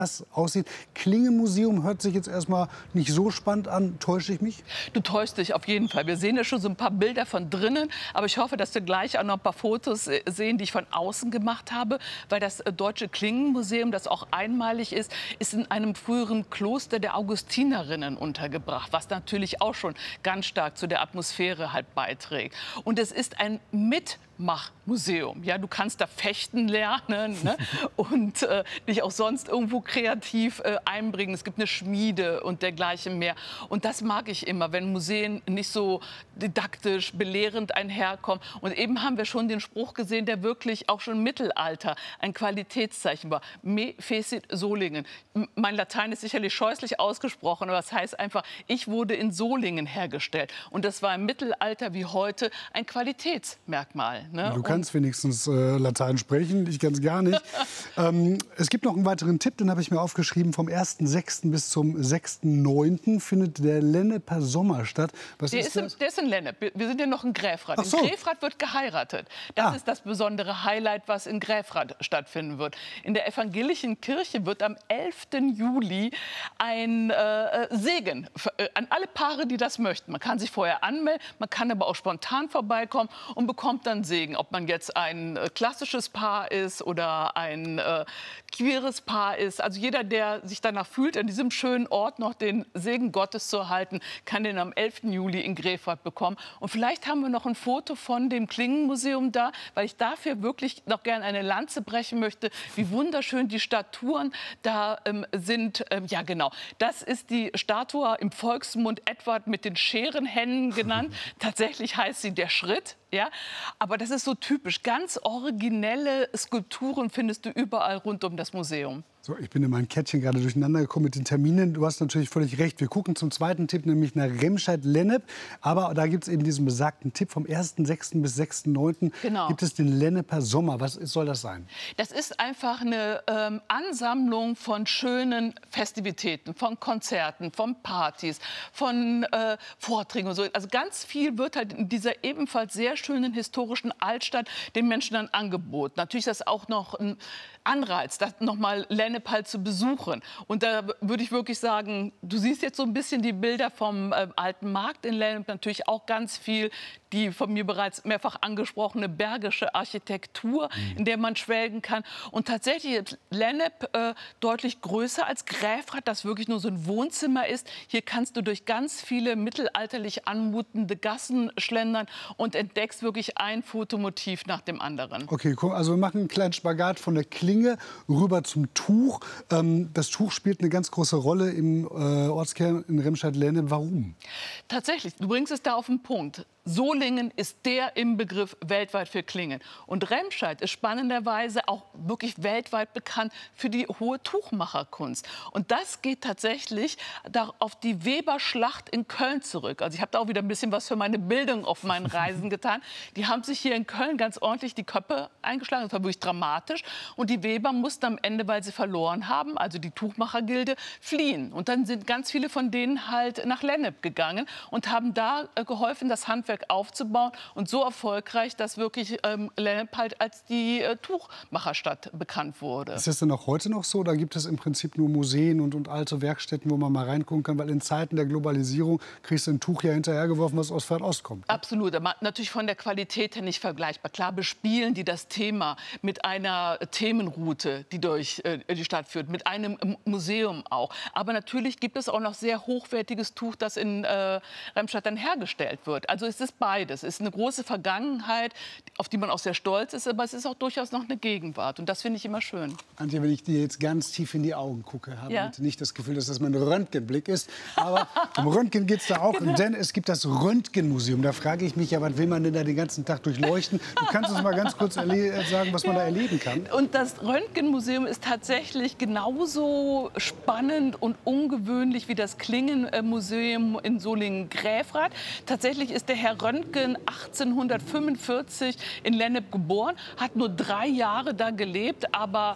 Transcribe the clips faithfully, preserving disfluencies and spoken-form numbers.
das aussieht. Klingenmuseum hört sich jetzt erstmal nicht so spannend an. Täusche ich mich? Du täuschst dich auf jeden Fall. Wir sehen ja schon so ein paar Bilder von drinnen. Aber ich hoffe, dass wir gleich auch noch ein paar Fotos sehen, die ich von außen gemacht habe. Weil das Deutsche Klingenmuseum, das auch einmalig ist, ist in einem früheren Kloster der Augustinerinnen untergebracht. Was natürlich auch schon ganz stark zu der Atmosphäre halt beiträgt. Und es ist ein Mitmachmuseum. Ja, du kannst da fechten lernen, ne? Und äh, dich auch sonst irgendwo kreativ äh, einbringen. Es gibt eine Schmiede und dergleichen mehr. Und das mag ich immer, wenn Museen nicht so didaktisch, belehrend einherkommen. Und eben haben wir schon den Spruch gesehen, der wirklich auch schon im Mittelalter ein Qualitätszeichen war. Me fecit Solingen. Mein Latein ist sicherlich scheußlich ausgesprochen, aber das heißt einfach, ich wurde in Solingen hergestellt. Und das war im Mittelalter wie heute ein Qualitätsmerkmal. Ne? Du kannst und wenigstens äh, Latein sprechen, ich kann es gar nicht. ähm, es gibt noch einen weiteren Tipp, den habe ich mir aufgeschrieben. Vom ersten sechsten bis zum sechsten neunten findet der Lenneper Sommer statt. Was der, ist ist in, das? der ist in Lennep. Wir sind ja noch in Gräfrath. Ach so. In Gräfrath wird geheiratet. Das Ah. ist das besondere Highlight, was in Gräfrath stattfinden wird. In der evangelischen Kirche wird am elften Juli ein äh, Segen äh, an alle Paare, die das möchten. Man kann sich vorher anmelden, man kann aber auch spontan vorbeikommen und bekommt dann Segen. Ob man jetzt ein äh, klassisches Paar ist oder ein äh, queeres Paar ist. Also jeder, der sich danach fühlt, an diesem schönen Ort noch den Segen Gottes zu erhalten, kann den am elften Juli in Gräfrath bekommen. Und vielleicht haben wir noch ein Foto von dem Klingenmuseum da, weil ich dafür wirklich noch gerne eine Lanze brechen möchte, wie wunderschön die Statuen da ähm, sind. Ähm, ja, genau. Das ist die Statue im Volksmund Edward mit den Scherenhänden genannt. Tatsächlich heißt sie der Schritt. Ja, aber das ist so typisch. Ganz originelle Skulpturen findest du überall rund um das Museum. So, ich bin in meinem Kettchen gerade durcheinander gekommen mit den Terminen. Du hast natürlich völlig recht. Wir gucken zum zweiten Tipp, nämlich nach Remscheid-Lennep. Aber da gibt es eben diesen besagten Tipp. Vom ersten sechsten bis sechsten neunten Genau. gibt es den Lenneper Sommer. Was soll das sein? Das ist einfach eine ähm, Ansammlung von schönen Festivitäten, von Konzerten, von Partys, von äh, Vorträgen und so. Also ganz viel wird halt in dieser ebenfalls sehr schönen historischen Altstadt den Menschen dann angeboten. Natürlich ist das auch noch ein Anreiz, das nochmal Lennep halt zu besuchen. Und da würde ich wirklich sagen, du siehst jetzt so ein bisschen die Bilder vom äh, alten Markt in Lennep, natürlich auch ganz viel die von mir bereits mehrfach angesprochene bergische Architektur, mhm. in der man schwelgen kann. Und tatsächlich ist Lennep äh, deutlich größer als Gräfrath, das wirklich nur so ein Wohnzimmer ist. Hier kannst du durch ganz viele mittelalterlich anmutende Gassen schlendern und entdeckst wirklich ein Fotomotiv nach dem anderen. Okay, cool. Also wir machen einen kleinen Spagat von der Klinge rüber zum Tuch. Ähm, das Tuch spielt eine ganz große Rolle im äh, Ortskern in Remscheid-Lennep. Warum? Tatsächlich, du bringst es da auf den Punkt. Solingen ist der Inbegriff weltweit für Klingen. Und Remscheid ist spannenderweise auch wirklich weltweit bekannt für die hohe Tuchmacherkunst. Und das geht tatsächlich auf die Weberschlacht in Köln zurück. Also ich habe da auch wieder ein bisschen was für meine Bildung auf meinen Reisen getan. Die haben sich hier in Köln ganz ordentlich die Köpfe eingeschlagen. Das war wirklich dramatisch. Und die Weber mussten am Ende, weil sie verloren haben, also die Tuchmachergilde, fliehen. Und dann sind ganz viele von denen halt nach Lennep gegangen und haben da äh, geholfen, das Handwerk aufzubauen und so erfolgreich, dass wirklich ähm, Lennep halt als die äh, Tuchmacherstadt bekannt wurde. Ist das denn auch heute noch so? Oder gibt es im Prinzip nur Museen und, und alte Werkstätten, wo man mal reingucken kann? Weil in Zeiten der Globalisierung kriegst du ein Tuch ja hinterhergeworfen, was aus Fernost kommt. Absolut, aber natürlich von der Qualität her nicht vergleichbar. Klar bespielen die das Thema mit einer Themenroute, die durch äh, die Stadt führt, mit einem Museum auch. Aber natürlich gibt es auch noch sehr hochwertiges Tuch, das in äh, Remscheid dann hergestellt wird. Also es ist beides. Es ist eine große Vergangenheit, auf die man auch sehr stolz ist, aber es ist auch durchaus noch eine Gegenwart. Und das finde ich immer schön. Antje, wenn ich dir jetzt ganz tief in die Augen gucke, habe ja. ich nicht das Gefühl, dass das mein Röntgenblick ist. Aber um Röntgen geht es da auch. Genau. Denn es gibt das Röntgenmuseum. Da frage ich mich ja, was will man denn da den ganzen Tag durchleuchten? Du kannst uns mal ganz kurz sagen, was man ja. da erleben kann. Und das Röntgenmuseum ist tatsächlich genauso spannend und ungewöhnlich wie das Klingenmuseum in Solingen-Gräfrath. Tatsächlich ist der Herr Röntgen achtzehnhundertfünfundvierzig in Lennep geboren, hat nur drei Jahre da gelebt, aber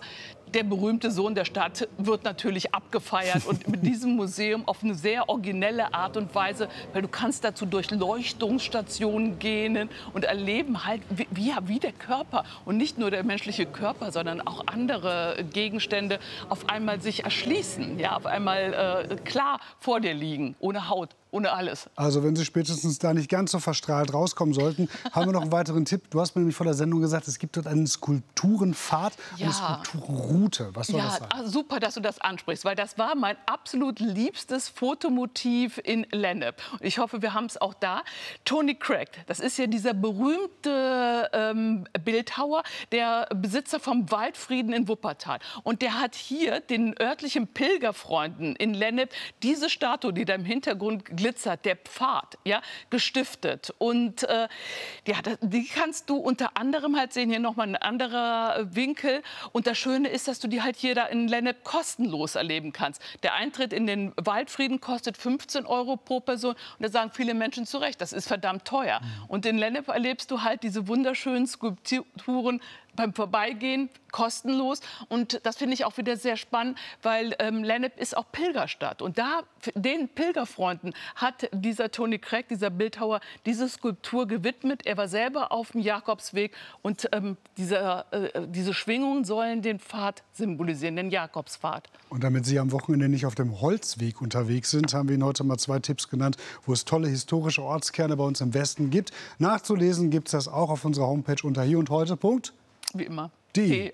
der berühmte Sohn der Stadt wird natürlich abgefeiert und mit diesem Museum auf eine sehr originelle Art und Weise, weil du kannst dazu durch Leuchtungsstationen gehen und erleben halt, wie, wie der Körper und nicht nur der menschliche Körper, sondern auch andere Gegenstände auf einmal sich erschließen, ja, auf einmal äh, klar vor dir liegen, ohne Haut. Ohne alles. Also wenn Sie spätestens da nicht ganz so verstrahlt rauskommen sollten, haben wir noch einen weiteren Tipp. Du hast mir nämlich vor der Sendung gesagt, es gibt dort einen Skulpturenpfad, ja. eine Skulpturroute. Was soll ja, das sein? Ah, super, dass du das ansprichst, weil das war mein absolut liebstes Fotomotiv in Lennep. Und ich hoffe, wir haben es auch da. Tony Craig, das ist ja dieser berühmte ähm, Bildhauer, der Besitzer vom Waldfrieden in Wuppertal. Und der hat hier den örtlichen Pilgerfreunden in Lennep diese Statue, die da im Hintergrund glitzert, der Pfad, ja, gestiftet. Und äh, ja, die kannst du unter anderem halt sehen, hier nochmal ein anderer Winkel. Und das Schöne ist, dass du die halt hier da in Lennep kostenlos erleben kannst. Der Eintritt in den Waldfrieden kostet fünfzehn Euro pro Person. Und da sagen viele Menschen zu Recht, das ist verdammt teuer. Und in Lennep erlebst du halt diese wunderschönen Skulpturen beim Vorbeigehen, kostenlos. Und das finde ich auch wieder sehr spannend, weil ähm, Lennep ist auch Pilgerstadt. Und da, den Pilgerfreunden hat dieser Tony Craig, dieser Bildhauer, diese Skulptur gewidmet. Er war selber auf dem Jakobsweg und ähm, diese, äh, diese Schwingungen sollen den Pfad symbolisieren, den Jakobspfad. Und damit Sie am Wochenende nicht auf dem Holzweg unterwegs sind, haben wir Ihnen heute mal zwei Tipps genannt, wo es tolle historische Ortskerne bei uns im Westen gibt. Nachzulesen gibt es das auch auf unserer Homepage unter hier und heute. Wie immer. Die.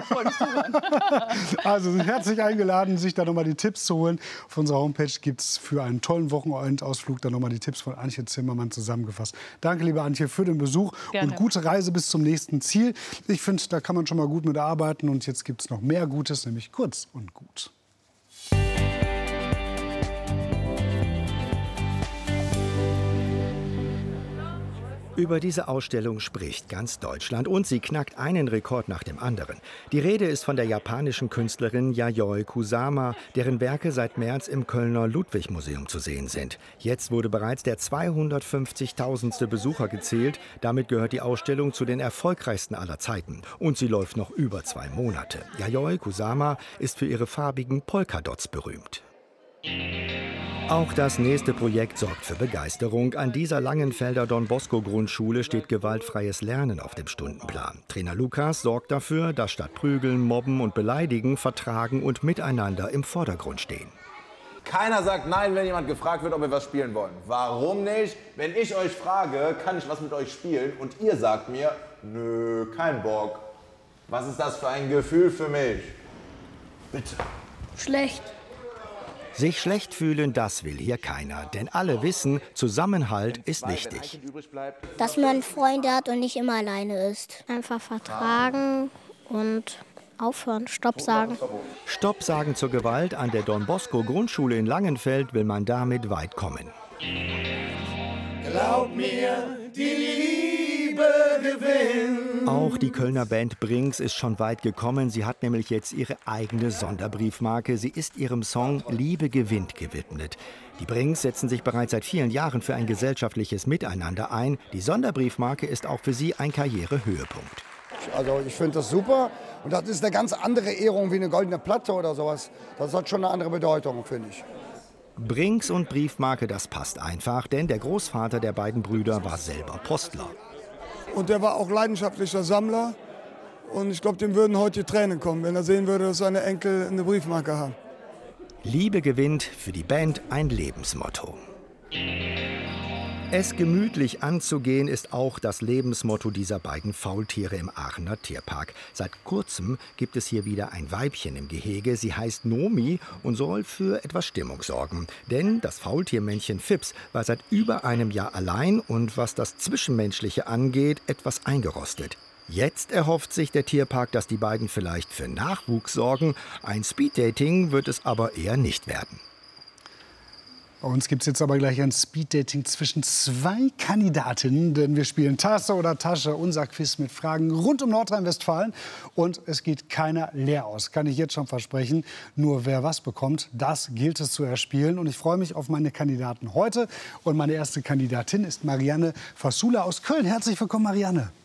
Also sind herzlich eingeladen, sich da nochmal die Tipps zu holen. Auf unserer Homepage gibt es für einen tollen Wochenendausflug dann nochmal die Tipps von Antje Zimmermann zusammengefasst. Danke, liebe Antje, für den Besuch. Gerne. Und gute Reise bis zum nächsten Ziel. Ich finde, da kann man schon mal gut mit arbeiten. Und jetzt gibt es noch mehr Gutes, nämlich kurz und gut. Über diese Ausstellung spricht ganz Deutschland und sie knackt einen Rekord nach dem anderen. Die Rede ist von der japanischen Künstlerin Yayoi Kusama, deren Werke seit März im Kölner Ludwig-Museum zu sehen sind. Jetzt wurde bereits der zweihundertfünfzigtausendste Besucher gezählt. Damit gehört die Ausstellung zu den erfolgreichsten aller Zeiten. Und sie läuft noch über zwei Monate. Yayoi Kusama ist für ihre farbigen Polkadots berühmt. Auch das nächste Projekt sorgt für Begeisterung. An dieser Langenfelder Don-Bosco-Grundschule steht gewaltfreies Lernen auf dem Stundenplan. Trainer Lukas sorgt dafür, dass statt Prügeln, Mobben und Beleidigen Vertragen und Miteinander im Vordergrund stehen. Keiner sagt nein, wenn jemand gefragt wird, ob wir was spielen wollen. Warum nicht? Wenn ich euch frage, kann ich was mit euch spielen und ihr sagt mir, nö, kein Bock. Was ist das für ein Gefühl für mich? Bitte. Schlecht. Sich schlecht fühlen, das will hier keiner. Denn alle wissen, Zusammenhalt ist wichtig. Dass man Freunde hat und nicht immer alleine ist. Einfach vertragen und aufhören, Stopp sagen. Stopp sagen zur Gewalt. An der Don-Bosco-Grundschule in Langenfeld will man damit weit kommen. Glaub mir, die Liebe gewinnt. Auch die Kölner Band Brinks ist schon weit gekommen. Sie hat nämlich jetzt ihre eigene Sonderbriefmarke. Sie ist ihrem Song Liebe gewinnt gewidmet. Die Brinks setzen sich bereits seit vielen Jahren für ein gesellschaftliches Miteinander ein. Die Sonderbriefmarke ist auch für sie ein Karrierehöhepunkt. Also ich finde das super und das ist eine ganz andere Ehrung wie eine goldene Platte oder sowas. Das hat schon eine andere Bedeutung, finde ich. Brinks und Briefmarke, das passt einfach, denn der Großvater der beiden Brüder war selber Postler. Und der war auch leidenschaftlicher Sammler. Und ich glaube, dem würden heute die Tränen kommen, wenn er sehen würde, dass seine Enkel eine Briefmarke haben. Liebe gewinnt, für die Band ein Lebensmotto. Es gemütlich anzugehen ist auch das Lebensmotto dieser beiden Faultiere im Aachener Tierpark. Seit kurzem gibt es hier wieder ein Weibchen im Gehege. Sie heißt Nomi und soll für etwas Stimmung sorgen. Denn das Faultiermännchen Fips war seit über einem Jahr allein und was das Zwischenmenschliche angeht, etwas eingerostet. Jetzt erhofft sich der Tierpark, dass die beiden vielleicht für Nachwuchs sorgen. Ein Speeddating wird es aber eher nicht werden. Bei uns gibt es jetzt aber gleich ein Speeddating zwischen zwei Kandidatinnen, denn wir spielen Tasse oder Tasche, unser Quiz mit Fragen rund um Nordrhein-Westfalen. Und es geht keiner leer aus, kann ich jetzt schon versprechen. Nur wer was bekommt, das gilt es zu erspielen. Und ich freue mich auf meine Kandidaten heute. Und meine erste Kandidatin ist Marianne Fassula aus Köln. Herzlich willkommen, Marianne.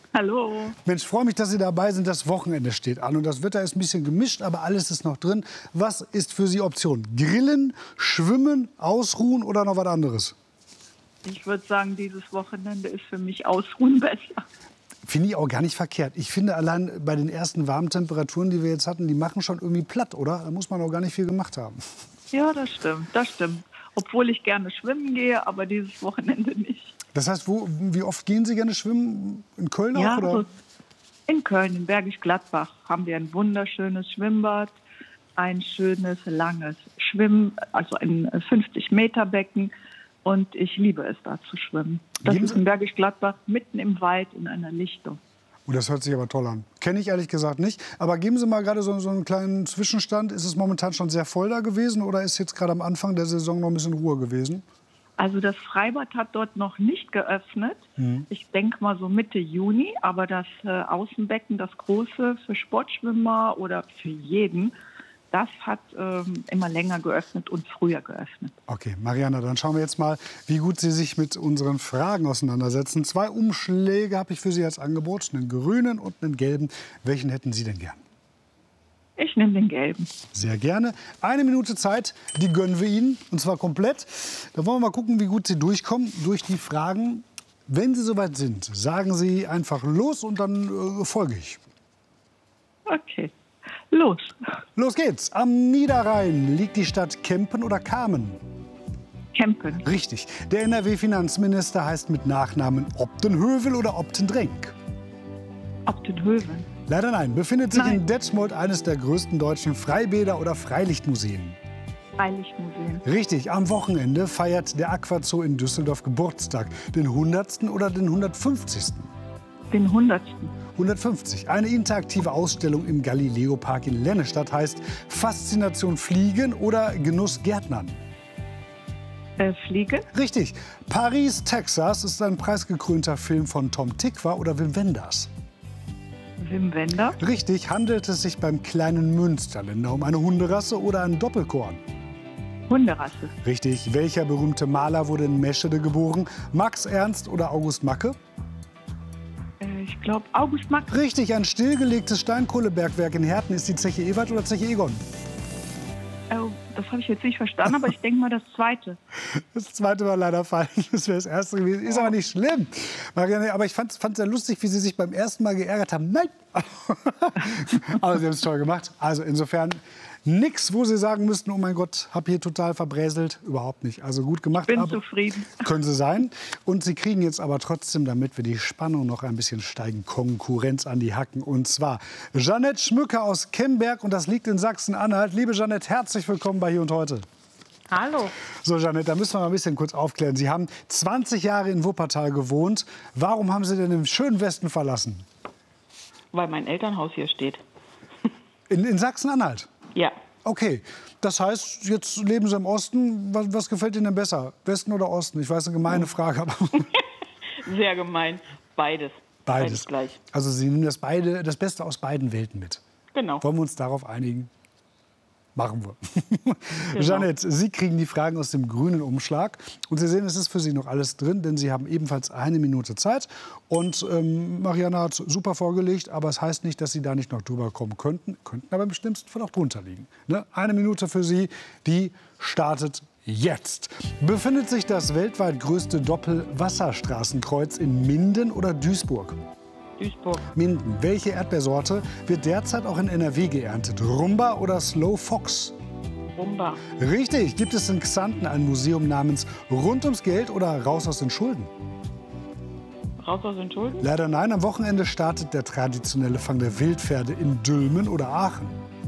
Hallo. Mensch, freue mich, dass Sie dabei sind. Das Wochenende steht an und das Wetter ist ein bisschen gemischt, aber alles ist noch drin. Was ist für Sie Option? Grillen, schwimmen, ausruhen oder noch was anderes? Ich würde sagen, dieses Wochenende ist für mich Ausruhen besser. Finde ich auch gar nicht verkehrt. Ich finde, allein bei den ersten warmen Temperaturen, die wir jetzt hatten, die machen schon irgendwie platt, oder? Da muss man auch gar nicht viel gemacht haben. Ja, das stimmt, das stimmt. Obwohl ich gerne schwimmen gehe, aber dieses Wochenende nicht. Das heißt, wo, wie oft gehen Sie gerne schwimmen? In Köln auch? Ja, oder? also in Köln, in Bergisch Gladbach, haben wir ein wunderschönes Schwimmbad, ein schönes, langes Schwimm, also ein fünfzig Meter Becken. Und ich liebe es, da zu schwimmen. Das Geben ist Sie- in Bergisch Gladbach, mitten im Wald, in einer Lichtung. Oh, das hört sich aber toll an. Kenne ich ehrlich gesagt nicht. Aber geben Sie mal gerade so, so einen kleinen Zwischenstand. Ist es momentan schon sehr voll da gewesen oder ist jetzt gerade am Anfang der Saison noch ein bisschen Ruhe gewesen? Also das Freibad hat dort noch nicht geöffnet. Mhm. Ich denke mal so Mitte Juni. Aber das äh, Außenbecken, das große für Sportschwimmer oder für jeden, das hat ähm, immer länger geöffnet und früher geöffnet. Okay, Mariana, dann schauen wir jetzt mal, wie gut Sie sich mit unseren Fragen auseinandersetzen. Zwei Umschläge habe ich für Sie als Angebot, einen grünen und einen gelben. Welchen hätten Sie denn gern? Ich nehme den gelben. Sehr gerne. Eine Minute Zeit, die gönnen wir Ihnen, und zwar komplett. Da wollen wir mal gucken, wie gut Sie durchkommen durch die Fragen. Wenn Sie soweit sind, sagen Sie einfach los und dann äh, folge ich. Okay, los. Los geht's. Am Niederrhein liegt die Stadt Kempen oder Kamen? Kempen. Richtig. Der N R W-Finanzminister heißt mit Nachnamen Optenhövel oder Optendrenk? Optenhövel. Leider nein. Befindet sich Nein. in Detmold eines der größten deutschen Freibäder oder Freilichtmuseen? Freilichtmuseum. Richtig. Am Wochenende feiert der Aquazoo in Düsseldorf Geburtstag. Den hundertsten oder den hundertfünfzigsten? Den hundertsten. hundertfünfzig. Eine interaktive Ausstellung im Galileo-Park in Lennestadt heißt Faszination Fliegen oder Genuss Gärtnern? Äh, Fliege. Richtig. Paris, Texas ist ein preisgekrönter Film von Tom Tykwer oder Wim Wenders? Wim Wender. Richtig. Handelt es sich beim kleinen Münsterländer um eine Hunderasse oder einen Doppelkorn? Hunderasse. Richtig. Welcher berühmte Maler wurde in Meschede geboren? Max Ernst oder August Macke? Äh, ich glaube August Max. Richtig. Ein stillgelegtes Steinkohlebergwerk in Herten ist die Zeche Ewald oder Zeche Egon? Oh, das habe ich jetzt nicht verstanden, aber ich denke mal das zweite. Das zweite war leider falsch. Das wäre das erste gewesen. Ist aber nicht schlimm. Marianne, aber ich fand es sehr lustig, wie Sie sich beim ersten Mal geärgert haben. Nein! Aber Sie haben es toll gemacht. Also insofern nichts, wo Sie sagen müssten, oh mein Gott, habe hier total verbräselt. Überhaupt nicht. Also gut gemacht. Bin aber zufrieden. Können Sie sein. Und Sie kriegen jetzt aber trotzdem, damit wir die Spannung noch ein bisschen steigen, Konkurrenz an die Hacken. Und zwar Jeanette Schmücke aus Kemberg und das liegt in Sachsen-Anhalt. Liebe Jeanette, herzlich willkommen bei Hier und Heute. Hallo. So, Jeanette, da müssen wir mal ein bisschen kurz aufklären. Sie haben zwanzig Jahre in Wuppertal gewohnt. Warum haben Sie denn den schönen Westen verlassen? Weil mein Elternhaus hier steht. In, in Sachsen-Anhalt? Ja. Okay, das heißt, jetzt leben Sie im Osten. Was, was gefällt Ihnen denn besser, Westen oder Osten? Ich weiß, eine gemeine Frage, aber Sehr gemein. Beides. beides. gleich. Also Sie nehmen das, beide, das Beste aus beiden Welten mit. Genau. Wollen wir uns darauf einigen? Machen wir. Genau. Jeanette, Sie kriegen die Fragen aus dem grünen Umschlag. Und Sie sehen, es ist für Sie noch alles drin, denn Sie haben ebenfalls eine Minute Zeit. Und ähm, Marianne hat super vorgelegt, aber es heißt nicht, dass Sie da nicht noch drüber kommen könnten. Könnten aber im schlimmsten Fall auch drunter liegen. Ne? Eine Minute für Sie, die startet jetzt. Befindet sich das weltweit größte Doppelwasserstraßenkreuz in Minden oder Duisburg? Duisburg. Minden. Welche Erdbeersorte wird derzeit auch in N R W geerntet? Rumba oder Slow Fox? Rumba. Richtig. Gibt es in Xanten ein Museum namens Rund ums Geld oder Raus aus den Schulden? Raus aus den Schulden? Leider nein. Am Wochenende startet der traditionelle Fang der Wildpferde in Dülmen oder Aachen.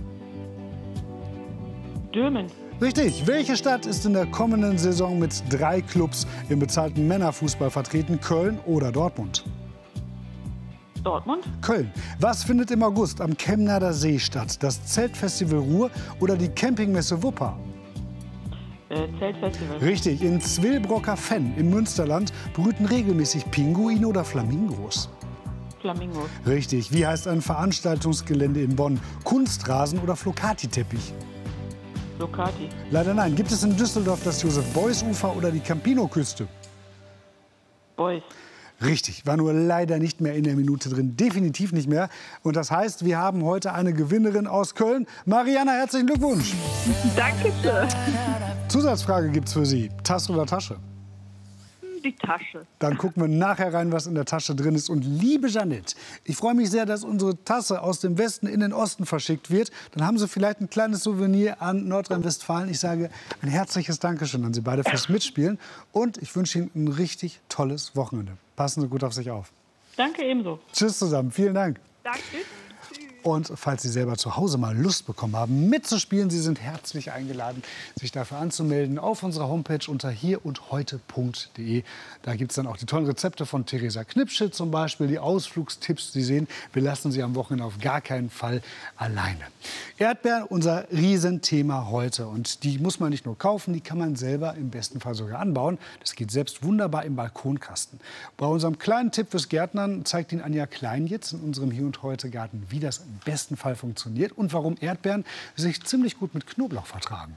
Dülmen. Richtig. Welche Stadt ist in der kommenden Saison mit drei Clubs im bezahlten Männerfußball vertreten? Köln oder Dortmund? Dortmund. Köln. Was findet im August am Chemnader See statt? Das Zeltfestival Ruhr oder die Campingmesse Wupper? Äh, Zeltfestival. Richtig. In Zwillbrocker Fenn im Münsterland brüten regelmäßig Pinguine oder Flamingos. Flamingos. Richtig. Wie heißt ein Veranstaltungsgelände in Bonn? Kunstrasen oder Flocati-Teppich? Flocati. Leider nein. Gibt es in Düsseldorf das Josef-Beuys-Ufer oder die Campino-Küste? Beuys. Richtig, war nur leider nicht mehr in der Minute drin, definitiv nicht mehr. Und das heißt, wir haben heute eine Gewinnerin aus Köln. Mariana, herzlichen Glückwunsch. Dankeschön. Zusatzfrage gibt's für Sie. Tasse oder Tasche? Die Tasche. Dann gucken wir nachher rein, was in der Tasche drin ist. Und liebe Jeanette, ich freue mich sehr, dass unsere Tasse aus dem Westen in den Osten verschickt wird. Dann haben Sie vielleicht ein kleines Souvenir an Nordrhein-Westfalen. Ich sage ein herzliches Dankeschön an Sie beide fürs Mitspielen. Und ich wünsche Ihnen ein richtig tolles Wochenende. Passen Sie gut auf sich auf. Danke ebenso. Tschüss zusammen. Vielen Dank. Danke. Und falls Sie selber zu Hause mal Lust bekommen haben, mitzuspielen, Sie sind herzlich eingeladen, sich dafür anzumelden auf unserer Homepage unter hierundheute punkt de. Da gibt es dann auch die tollen Rezepte von Theresa Knipsche, zum Beispiel die Ausflugstipps. Sie sehen, wir lassen Sie am Wochenende auf gar keinen Fall alleine. Erdbeeren, unser Riesenthema heute. Und die muss man nicht nur kaufen, die kann man selber im besten Fall sogar anbauen. Das geht selbst wunderbar im Balkonkasten. Bei unserem kleinen Tipp fürs Gärtnern zeigt Ihnen Anja Klein jetzt in unserem Hier und Heute Garten, wie das im besten Fall funktioniert und warum Erdbeeren sich ziemlich gut mit Knoblauch vertragen.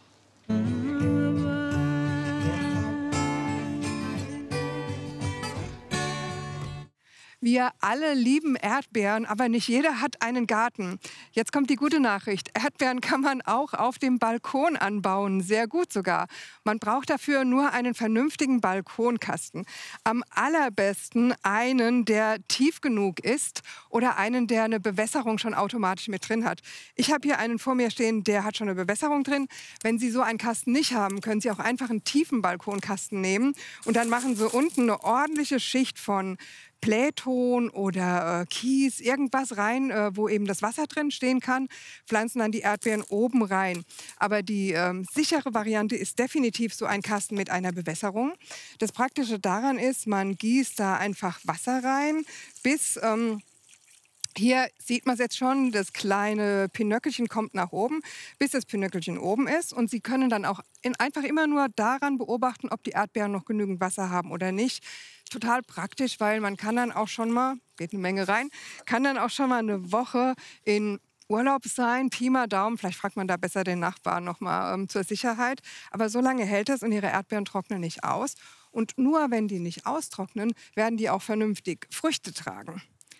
Wir alle lieben Erdbeeren, aber nicht jeder hat einen Garten. Jetzt kommt die gute Nachricht. Erdbeeren kann man auch auf dem Balkon anbauen, sehr gut sogar. Man braucht dafür nur einen vernünftigen Balkonkasten. Am allerbesten einen, der tief genug ist oder einen, der eine Bewässerung schon automatisch mit drin hat. Ich habe hier einen vor mir stehen, der hat schon eine Bewässerung drin. Wenn Sie so einen Kasten nicht haben, können Sie auch einfach einen tiefen Balkonkasten nehmen und dann machen Sie unten eine ordentliche Schicht von Playton oder äh, Kies, irgendwas rein, äh, wo eben das Wasser drin stehen kann, pflanzen dann die Erdbeeren oben rein. Aber die ähm, sichere Variante ist definitiv so ein Kasten mit einer Bewässerung. Das Praktische daran ist, man gießt da einfach Wasser rein, bis... Ähm, Hier sieht man es jetzt schon, das kleine Pinöckelchen kommt nach oben, bis das Pinöckelchen oben ist. Und Sie können dann auch in, einfach immer nur daran beobachten, ob die Erdbeeren noch genügend Wasser haben oder nicht. Total praktisch, weil man kann dann auch schon mal, geht eine Menge rein, kann dann auch schon mal eine Woche in Urlaub sein, Pi mal Daumen. Vielleicht fragt man da besser den Nachbarn noch mal ähm, zur Sicherheit. Aber so lange hält das und Ihre Erdbeeren trocknen nicht aus. Und nur wenn die nicht austrocknen, werden die auch vernünftig Früchte tragen.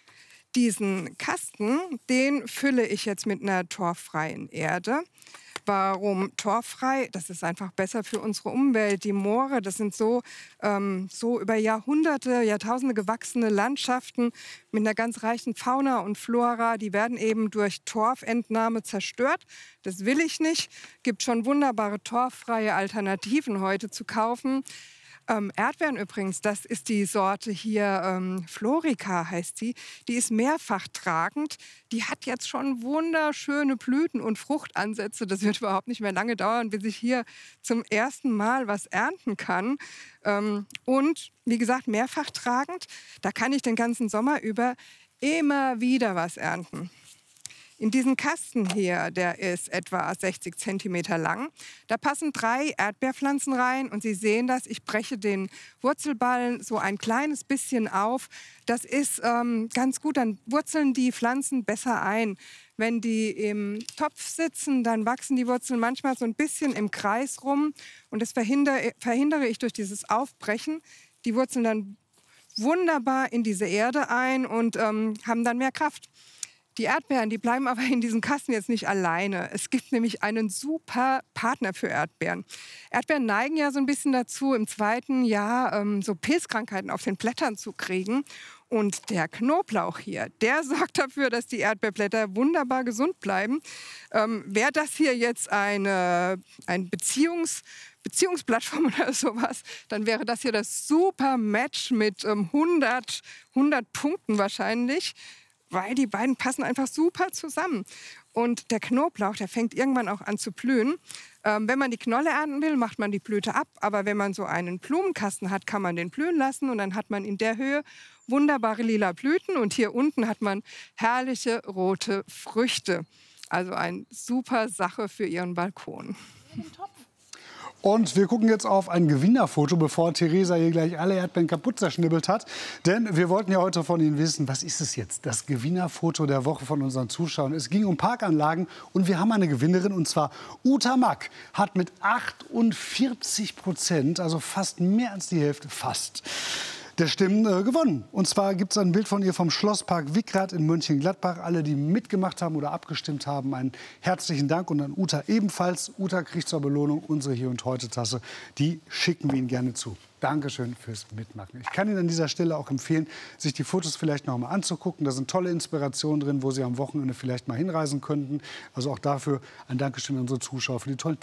Diesen Kasten, den fülle ich jetzt mit einer torffreien Erde. Warum torffrei? Das ist einfach besser für unsere Umwelt. Die Moore, das sind so, ähm, so über Jahrhunderte, Jahrtausende gewachsene Landschaften mit einer ganz reichen Fauna und Flora. Die werden eben durch Torfentnahme zerstört. Das will ich nicht. Gibt schon wunderbare torffreie Alternativen heute zu kaufen. Ähm, Erdbeeren übrigens, das ist die Sorte hier, ähm, Florica heißt sie. Die ist mehrfach tragend. Die hat jetzt schon wunderschöne Blüten und Fruchtansätze. Das wird überhaupt nicht mehr lange dauern, bis ich hier zum ersten Mal was ernten kann. Ähm, und wie gesagt, mehrfach tragend. Da kann ich den ganzen Sommer über immer wieder was ernten. In diesen Kasten hier, der ist etwa sechzig Zentimeter lang, da passen drei Erdbeerpflanzen rein und Sie sehen das, ich breche den Wurzelballen so ein kleines bisschen auf. Das ist ähm, ganz gut, dann wurzeln die Pflanzen besser ein. Wenn die im Topf sitzen, dann wachsen die Wurzeln manchmal so ein bisschen im Kreis rum und das verhindere, verhindere ich durch dieses Aufbrechen. Die wurzeln dann wunderbar in diese Erde ein und ähm, haben dann mehr Kraft. Die Erdbeeren, die bleiben aber in diesem Kasten jetzt nicht alleine. Es gibt nämlich einen super Partner für Erdbeeren. Erdbeeren neigen ja so ein bisschen dazu, im zweiten Jahr ähm, so Pilzkrankheiten auf den Blättern zu kriegen. Und der Knoblauch hier, der sorgt dafür, dass die Erdbeerblätter wunderbar gesund bleiben. Ähm, Wäre das hier jetzt eine, ein Beziehungs Beziehungsplattform oder sowas, dann wäre das hier das super Match mit ähm, hundert, hundert Punkten wahrscheinlich. Weil die beiden passen einfach super zusammen. Und der Knoblauch, der fängt irgendwann auch an zu blühen. Ähm, wenn man die Knolle ernten will, macht man die Blüte ab. Aber wenn man so einen Blumenkasten hat, kann man den blühen lassen. Und dann hat man in der Höhe wunderbare lila Blüten. Und hier unten hat man herrliche rote Früchte. Also eine super Sache für Ihren Balkon. Und wir gucken jetzt auf ein Gewinnerfoto, bevor Theresa hier gleich alle Erdbeeren kaputt zerschnibbelt hat. Denn wir wollten ja heute von Ihnen wissen, was ist es jetzt? Das Gewinnerfoto der Woche von unseren Zuschauern. Es ging um Parkanlagen und wir haben eine Gewinnerin, und zwar Uta Mack. Hat mit achtundvierzig Prozent, also fast mehr als die Hälfte, fast, der Stimmen äh, gewonnen. Und zwar gibt es ein Bild von ihr vom Schlosspark Wickrath in Mönchengladbach. Alle, die mitgemacht haben oder abgestimmt haben, einen herzlichen Dank. Und an Uta ebenfalls. Uta kriegt zur Belohnung unsere Hier und Heute Tasse. Die schicken wir Ihnen gerne zu. Dankeschön fürs Mitmachen. Ich kann Ihnen an dieser Stelle auch empfehlen, sich die Fotos vielleicht noch mal anzugucken. Da sind tolle Inspirationen drin, wo Sie am Wochenende vielleicht mal hinreisen könnten. Also auch dafür ein Dankeschön an unsere Zuschauer für die tollen Tipps.